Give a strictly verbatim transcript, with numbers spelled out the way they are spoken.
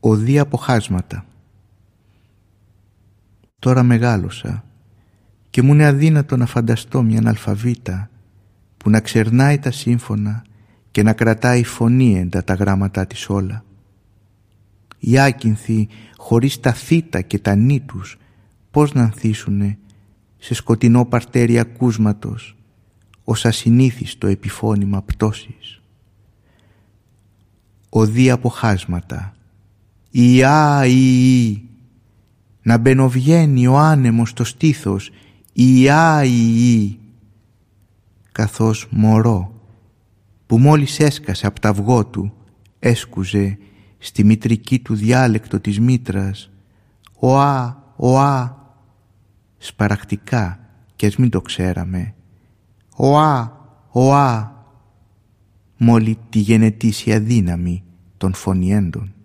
Οδοί από χάσματα. Τώρα μεγάλωσα και μου είναι αδύνατο να φανταστώ μια αναλφαβήτα που να ξερνάει τα σύμφωνα και να κρατάει φωνήεντα τα γράμματά της όλα. Οι άκυνθοι χωρίς τα θήτα και τα νη τους πώς να ανθίσουνε σε σκοτεινό παρτέρι ακούσματος ως ασυνήθιστο επιφώνημα πτώσης. Οδοί από χάσματα. Ιά, Ιη, να μπαινοβγαίνει ο άνεμος στο στήθος. Ιά, Ιη, καθώς μωρό που μόλις έσκασε από τα αυγό του έσκουζε στη μητρική του διάλεκτο της μήτρας «Οά, οά», σπαρακτικά κι ας μην το ξέραμε, «Οά, οά», μόλι τη γενετήσια δύναμη των φωνιέντων.